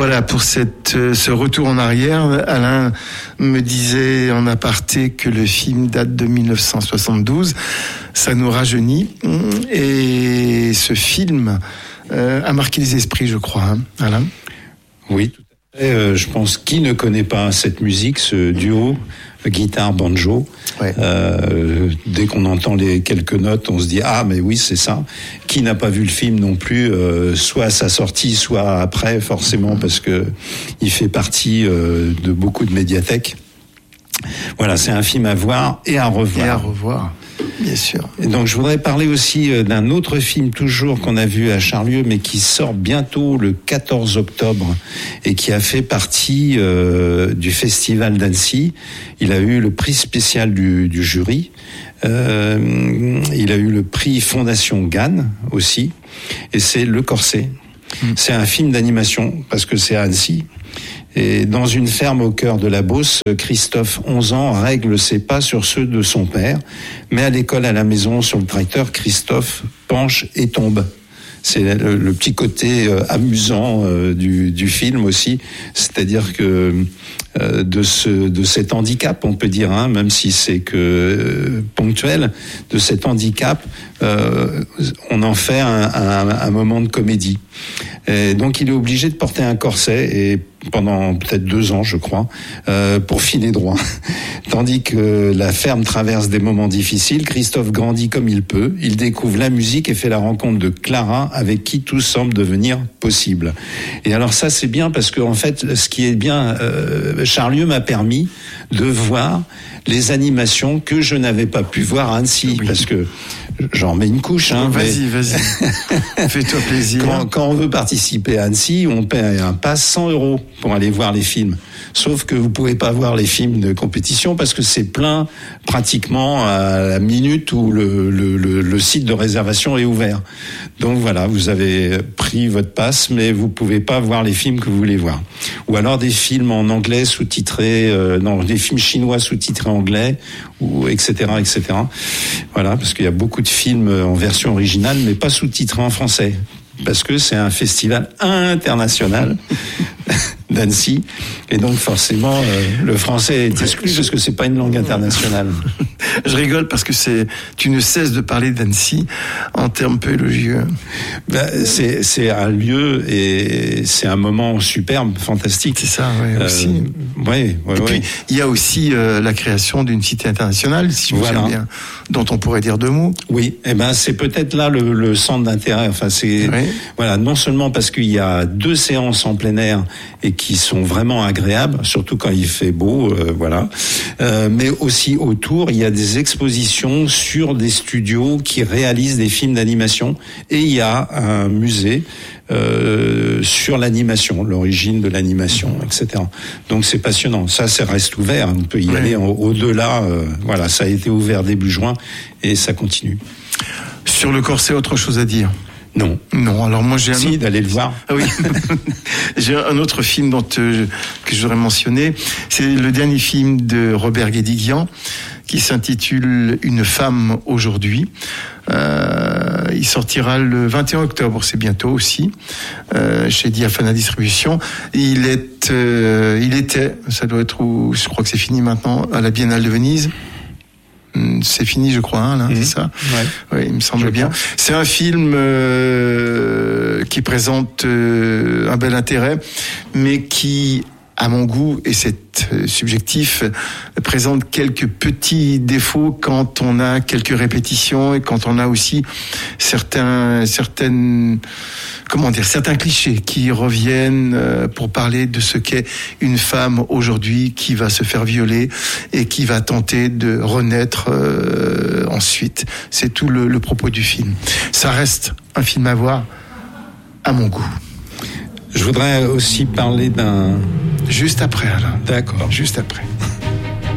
Voilà, pour ce retour en arrière, Alain me disait en aparté que le film date de 1972. Ça nous rajeunit. Et ce film a marqué les esprits, je crois, hein, Alain? Oui, tout à fait. Je pense qui ne connaît pas cette musique, ce duo guitare-banjo. Ouais. Dès qu'on entend les quelques notes, on se dit ah mais oui c'est ça. Qui n'a pas vu le film non plus, soit à sa sortie, soit après forcément parce que il fait partie de beaucoup de médiathèques. Voilà, c'est un film à voir et à revoir. Et à revoir, bien sûr. Et donc je voudrais parler aussi d'un autre film toujours qu'on a vu à Charlieu, mais qui sort bientôt le 14 octobre et qui a fait partie du Festival d'Annecy. Il a eu le prix spécial du jury. Il a eu le prix Fondation Gann aussi. Et c'est Le Corset. C'est un film d'animation parce que c'est à Annecy. Et dans une ferme au cœur de la Beauce, Christophe, 11 ans, règle ses pas sur ceux de son père. Mais à l'école, à la maison, sur le tracteur, Christophe penche et tombe. C'est le petit côté amusant du film aussi. C'est-à-dire que de cet handicap, on peut dire, hein, même si c'est que ponctuel, de cet handicap, on en fait un moment de comédie. Et donc il est obligé de porter un corset et pendant peut-être 2 ans, je crois, pour filer droit. Tandis que la ferme traverse des moments difficiles, Christophe grandit comme il peut. Il découvre la musique et fait la rencontre de Clara, avec qui tout semble devenir possible. Et alors ça, c'est bien parce que en fait, ce qui est bien, Charlieu m'a permis de voir les animations que je n'avais pas pu voir à Annecy, oui. Parce que j'en mets une couche. Hein, vas-y. Fais-toi plaisir. Quand on veut participer à Annecy, on paie un pass 100 € pour aller voir les films. Sauf que vous pouvez pas voir les films de compétition parce que c'est plein pratiquement à la minute où le site de réservation est ouvert. Donc voilà, vous avez pris votre passe, mais vous pouvez pas voir les films que vous voulez voir. Ou alors des films en anglais sous-titrés, des films chinois sous-titrés anglais, ou etc. Voilà, parce qu'il y a beaucoup de films en version originale, mais pas sous-titrés en français. Parce que c'est un festival international d'Annecy, et donc forcément le français est exclu parce que c'est pas une langue internationale. Je rigole parce que tu ne cesses de parler d'Annecy en termes peu élogieux. C'est un lieu et c'est un moment superbe, fantastique. C'est ça, oui, aussi. Oui. Puis il y a aussi la création d'une cité internationale, si je me souviens bien, dont on pourrait dire 2 mots. Oui, c'est peut-être là le centre d'intérêt. Enfin, voilà, non seulement parce qu'il y a 2 séances en plein air et qui sont vraiment agréables, surtout quand il fait beau, mais aussi autour, il y a des expositions sur des studios qui réalisent des films d'animation, et il y a un musée sur l'animation, l'origine de l'animation, etc. Donc c'est passionnant. Ça reste ouvert. On peut y aller au-delà. Ça a été ouvert début juin et ça continue. Sur Le Corset, autre chose à dire? Non. Alors moi j'ai d'aller le voir. Ah oui. J'ai un autre film que je voudrais mentionner. C'est le dernier film de Robert Guédiguian qui s'intitule Une femme aujourd'hui. Il sortira le 21 octobre, c'est bientôt aussi, chez Diaphana Distribution. Il était, ça doit être je crois que c'est fini maintenant, à la Biennale de Venise. C'est fini, je crois, là, c'est ça? Ouais. Oui, il me semble bien. C'est un film qui présente un bel intérêt, mais qui, à mon goût, et c'est subjectif, présente quelques petits défauts quand on a quelques répétitions et quand on a aussi certains clichés qui reviennent pour parler de ce qu'est une femme aujourd'hui qui va se faire violer et qui va tenter de renaître ensuite. C'est tout le propos du film. Ça reste un film à voir, à mon goût. Je voudrais aussi parler d'un... Juste après, Alain. D'accord. Juste après.